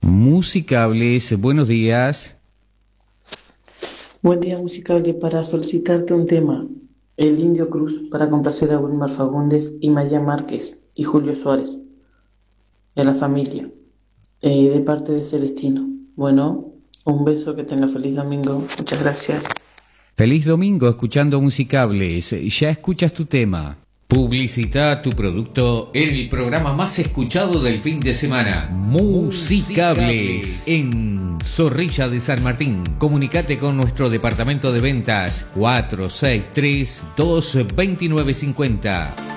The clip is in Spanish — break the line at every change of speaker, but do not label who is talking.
Musicables, buenos días.
Buen día, Musicable, para solicitarte un tema. El Indio Cruz, para complacer a Wilmar Fagundes y María Márquez y Julio Suárez, de la familia, de parte de Celestino. Bueno, un beso, que tenga feliz domingo. Muchas gracias.
Feliz domingo escuchando Musicables. Ya escuchas tu tema. Publicita tu producto en el programa más escuchado del fin de semana. Musicables en Zorrilla de San Martín. Comunicate con nuestro departamento de ventas 463-22950.